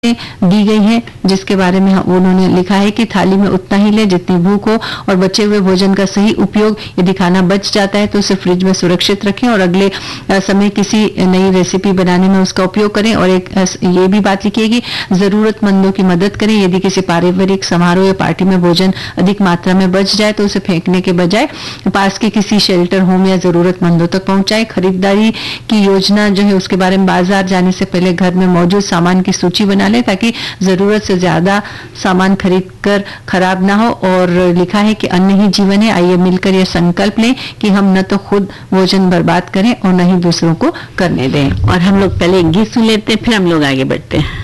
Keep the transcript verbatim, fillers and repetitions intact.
दी गई है, जिसके बारे में हम- उन्होंने लिखा है कि थाली में उतना ही ले जितनी भूख हो और बचे हुए भोजन का सही उपयोग, यदि खाना बच जाता है तो उसे फ्रिज में सुरक्षित रखें और अगले अ, समय किसी नई रेसिपी बनाने में उसका उपयोग करें। और एक अ, ये भी बात लिखी है कि जरूरतमंदों की मदद करें। यदि किसी पारिवारिक समारोह या पार्टी में भोजन अधिक मात्रा में बच जाए तो उसे फेंकने के बजाय पास के किसी शेल्टर होम या जरूरतमंदों तक पहुंचाए। खरीदारी की योजना जो है उसके बारे में बाजार जाने से पहले घर में मौजूद सामान की सूची बना ले ताकि जरूरत से ज्यादा सामान खरीद कर खराब ना हो। और लिखा है कि अन्न ही जीवन है, आइए मिलकर यह संकल्प लें कि हम न तो खुद भोजन बर्बाद करें और न ही दूसरों को करने दें। और हम लोग पहले एक गीत सुन लेते हैं, फिर हम लोग आगे बढ़ते हैं।